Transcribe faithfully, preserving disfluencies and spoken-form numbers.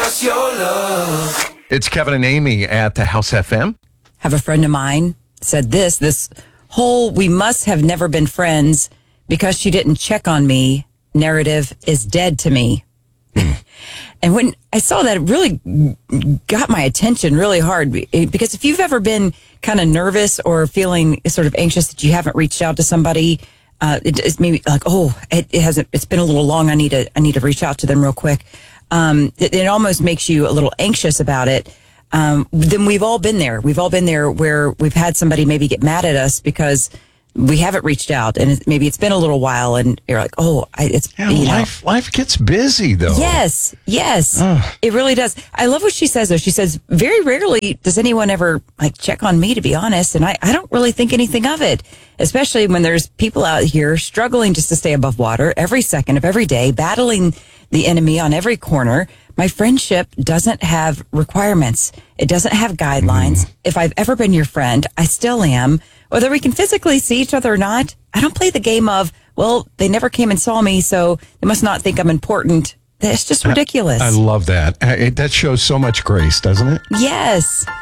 just your love. It's Kevin and Amy at the House F M. Have a friend of mine said this, this whole we must have never been friends because she didn't check on me narrative is dead to me. And when I saw that, it really got my attention really hard, because if you've ever been kind of nervous or feeling sort of anxious that you haven't reached out to somebody, uh, it, it's maybe like, oh, it, it hasn't, it's been a little long. I need to, I need to reach out to them real quick. Um, it, it almost makes you a little anxious about it. Um, then we've all been there. We've all been there where we've had somebody maybe get mad at us because we haven't reached out, and it, maybe it's been a little while, and you're like, oh, I, it's, Yeah, you life know. life gets busy, though. Yes, yes, Ugh. it really does. I love what she says, though. She says, very rarely does anyone ever like check on me, to be honest, and I, I don't really think anything of it, especially when there's people out here struggling just to stay above water every second of every day, battling the enemy on every corner. My friendship doesn't have requirements. It doesn't have guidelines. Mm. If I've ever been your friend, I still am. Whether we can physically see each other or not, I don't play the game of, well, they never came and saw me, so they must not think I'm important. That's just ridiculous. I, I love that. I, it, that shows so much grace, doesn't it? Yes.